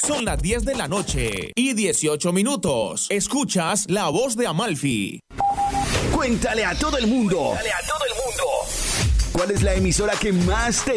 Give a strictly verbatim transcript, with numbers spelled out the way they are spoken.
Son las diez de la noche y dieciocho minutos. Escuchas La Voz de Amalfi. Cuéntale a todo el mundo. Cuéntale a todo el mundo. ¿Cuál es la emisora que más te